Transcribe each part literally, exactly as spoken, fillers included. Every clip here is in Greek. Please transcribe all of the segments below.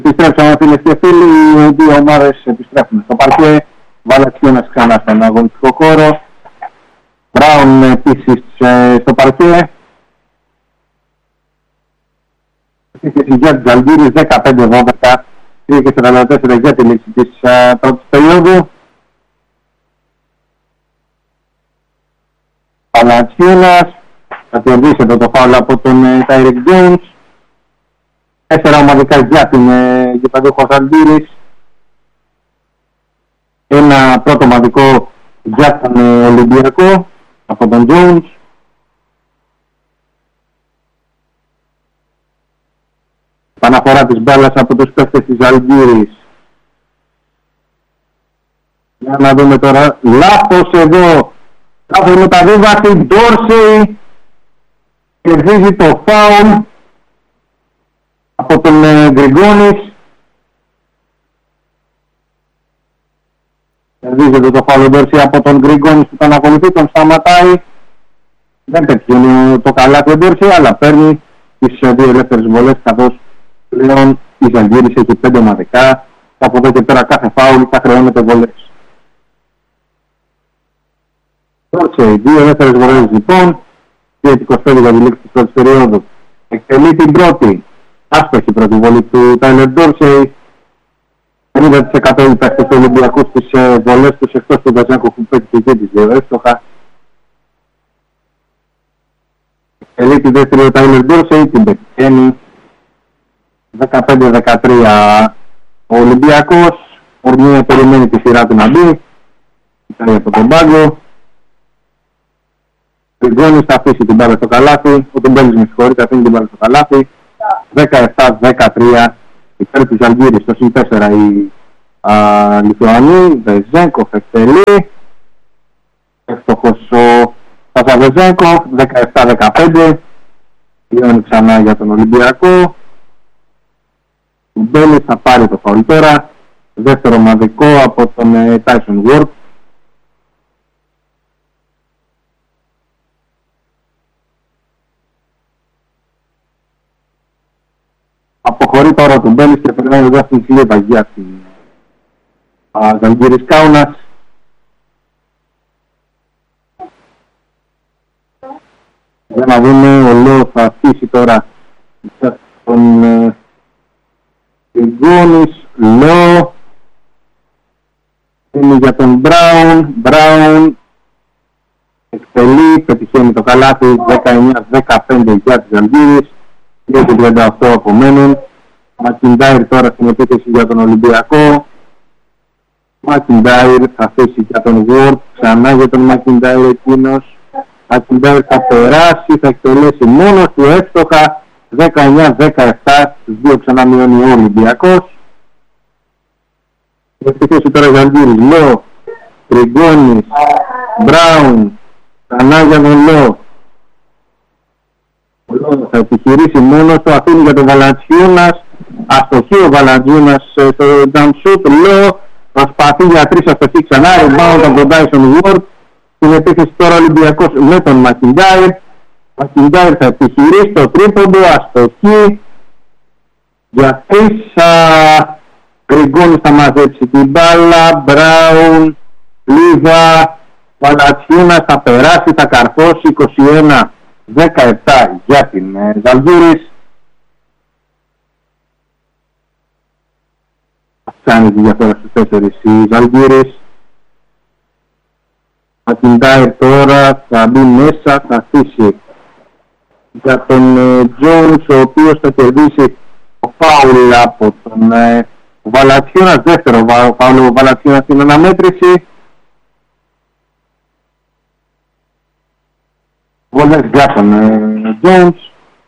Επιστρέψαμε φίλες και φίλοι, οι δύο ομάδες επιστρέφουν στο παρκέ. Βαλατσιώνας ξανά στον αγωνιστικό χώρο. Μπράουν επίσης στο παρκέ. Επίθεση για τους Ζαλγκίρις δεκαπέντε δώδεκα, τρία και σαράντα τέσσερα για τη λήξη της uh, πρώτης περίοδου. Βαλατσιώνας θα κερδίσει εδώ το φάουλ από τον Τάιρεκ Τζόουνς. Τέσσερα ομαδικά για την uh, γηπεδούχο Ζαλγκίρις. Ένα πρώτο ομαδικό για τον uh, Ολυμπιακό από τον Τζόουνς. Παναφορά της μπάλας από τους παίκτες της Ζαλγκίρις. Για να δούμε τώρα. Λάθος εδώ. Λάθος μεταβίβαση. Ντόρσεϊ κερδίζει το φάουλ από τον ε, Γκριγκόνης. Κερδίζεται το φάουλ Ντόρσεϊ από τον Γκριγκόνης που τον ακολουθεί, τον σταματάει. Δεν πετυχαίνει το καλάθι ο Ντόρσεϊ, αλλά παίρνει τις δύο ελεύθερες βολές, καθώς πλέον η Ζαλγκίρις έχει πέντε ομαδικά και από εδώ και πέρα κάθε φάουλ θα χρεώνεται βολές. Ντόρσεϊ, δύο ελεύθερες βολές λοιπόν, δύο είκοσι πέντε για τη λήξη της πρώτης περίοδου. Εκτελεί την πρώτη, άστοχη πρώτη βολή του Τάιλερ Ντόρσεϊ. πενήντα τοις εκατό οι παίκτες του Ολυμπιακού στις βολές τους, εκτός του Βεζέγκο που πέτυχε και τις δύο εύστοχα. Εκτελεί την δεύτερη ο Τάιλερ Ντόρσεϊ, την πετυχαίνει. δεκαπέντε δεκατρία ο Ολυμπιακός. Ορμία περιμένει τη σειρά του να μπει. Κοιτάει από τον πάγκο. Γκριγκόνης θα αφήσει την μπάλα στο καλάθι. Ο Τουμπέλης με συγχωρείτε, αφήνει την μπάλα στο καλάθι. δεκαεπτά δεκατρία υπέρ της Ζαλγκίρις. Στο συν τέσσερα η Λιθουανοί. Βεζέγκοφ εκτελεί. Εύστοχος ο Πασα Βεζέγκοφ. δεκαεπτά δεκαπέντε. Λιώνει ξανά για τον Ολυμπιακό. Ο Μπέλης θα πάρει το φαουλ τώρα. Δεύτερο ομαδικό από τον ε, Tyson Ward. Αποχωρεί τώρα ο Μπέλης και περνάει εδώ στην Σιλίβα για την Ζαλγκίρις Κάουνας. Για να δούμε, ο Λό θα αφήσει τώρα τον ε, Γκριγκόνης, Λό, είναι για τον Μπράουν, Μπράουν, εκτελεί, πετυχαίνει το καλάθι, δεκαεννιά δεκαπέντε για τις Ζαλγκίρις, δύο και τριάντα οκτώ απομένουν. Μακιντάιρ τώρα στην επίθεση για τον Ολυμπιακό. Μακιντάιρ θα αφήσει για τον Ward, ξανά για τον Μακιντάιρ εκείνος. Μακιντάιρ θα περάσει, θα εκτελέσει μόνος του εύστοχα. δεκαεννιά δεκαεπτά, στους δύο ξανά μειώνει ο Ολυμπιακός. Ευτυχώς τώρα η Ζαλγκίρις, Λό, Γκριγκόνης, Μπράουν, ξανά για τον Λό. Ο Λό θα επιχειρήσει μόνος του, αφήνει για τον Βαλαντσιούνας. Αστοχή ο Βαλαντσιούνας στο jump shoot. Λό προσπαθεί για τρεις αστοχή ξανά, rebound από τον Tyson Ward. Στην επίθεση τώρα ο Ολυμπιακός με τον Μακιντάιρ. Μακιντάιρ θα επιχειρήσει το τρίποντο, αστοχή για τρεις. Γκριγκόνης θα μαζέψει την μπάλα. Μπράουν, Λίβα, Βαλατσιούνας θα περάσει, θα καρφώσει. είκοσι ένα δεκαεπτά για την Ζαλγκίρις. Κάνει τη διαφορά στους τέσσερις η Ζαλγκίρις. Μακιντάιρ τώρα θα μπει μέσα, θα αφήσει για τον Τζόουνς, ο οποίος θα κερδίσει το φάουλ από τον ε, Βαλατσιούνας. Δεύτερο φάουλ ο Βαλατσιούνας στην αναμέτρηση. Βολές για τον ε, Τζόουνς.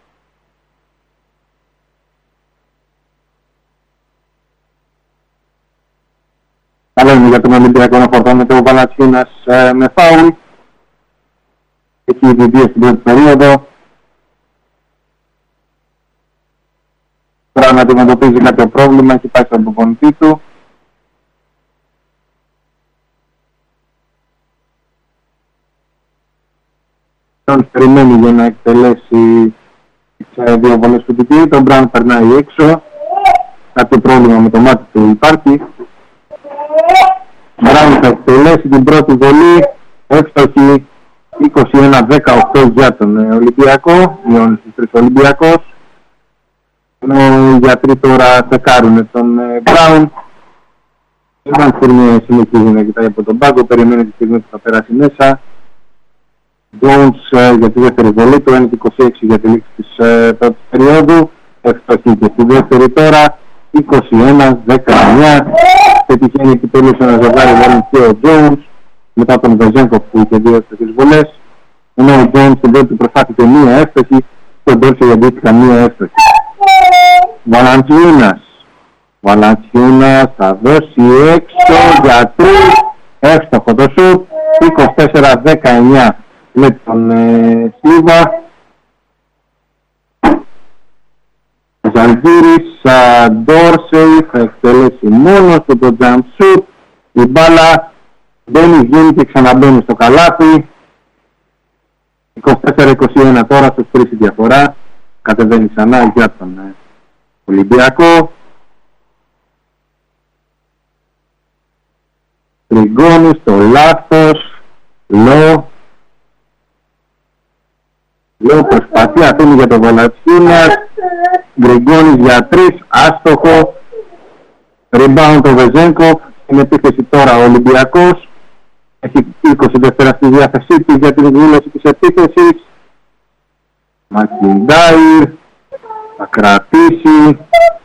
Αλλά είναι για τον Ολυμπιακό να φορτώνεται ο Βαλατσιούνας ε, με φάουλ. Έχει ήδη δύο στην πρώτη περίοδο. Τώρα να αντιμετωπίζει κάποιο πρόβλημα, έχει πάει στον προπονητή του. Τον περιμένει για να εκτελέσει τις δύο βολές του τυπίου. Τον Μπράουν περνάει έξω. κάποιο πρόβλημα με το μάτι του υπάρχει. Μπράουν θα εκτελέσει την πρώτη βολή, εύστοχη, είκοσι ένα δεκαοκτώ για τον Ολυμπιακό, μειώνει στους τρεις Ολυμπιακός. Ενώ οι γιατροί τώρα τσεκάρουν τον Μπράουν. Ήταν στιγμή συνεχίζει να κοιτάει από τον πάγκο, περιμένει τη στιγμή που θα περάσει μέσα. Jones ε, για τη δεύτερη βολή του, είναι είκοσι έξι για τη λήξη της ε, πρώτης περίοδου. Ευτοχή και στη δεύτερη τώρα, είκοσι ένα δεκαεννιά. Πετυχαίνει επιτέλους ένα ζευγάρι βολή και ο Jones, μετά τον Βεζένκοφ που είχε δύο εύστοχες βολές. Ενώ ο Jones στην πρώτη προσπάθησε μία εύστοχη και ο Ντόρσεϊ αντίστοιχα μία εύστοχη. Βαλαντσιούνας. Βαλαντσιούνας θα δώσει έξω για τρεις, εύστοχο το σουτ, είκοσι τέσσερα δεκαεννιά με τον ε, Σλίβα. Ζαλγίρης, Ντόρσεϊ θα εκτελέσει μόνος του το jump shoot. Η μπάλα μπαίνει, βγαίνει και ξαναμπαίνει στο καλάθι. είκοσι τέσσερα είκοσι ένα τώρα, στους τρεις η διαφορά. Κατεβαίνει ξανά για τον ε, Ολυμπιακό. Τριγκόνης, το λάθος. Λό. Λό προσπαθεί, αφήνει για τον Βαλαντσιούνας. Γκριγκόνης για τρεις, άστοχο. Rebound το Βεζένκοφ. Στην επίθεση τώρα ο Ολυμπιακός. Έχει είκοσι δεύτερα στη διάθεσή της για την εκδήλωση της επίθεσης. Μακιντάιρ. Θα κρατήσει.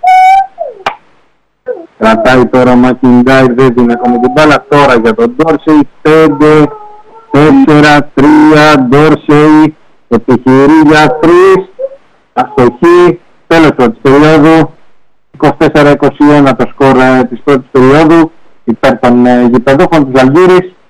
Κρατάει τώρα ο Μακιντάιρ, δεν δίνει ακόμα την μπάλα. Τώρα για τον Ντόρσεϊ. πέντε, τέσσερα, τρία, Ντόρσεϊ. Επιχειρεί για τρεις. Αστοχή. Τέλος πρώτης περίοδου. είκοσι τέσσερα είκοσι ένα το σκορ ε, της πρώτης περίοδου υπέρ των ε, γηπεδόχων της Ζαλγίρης.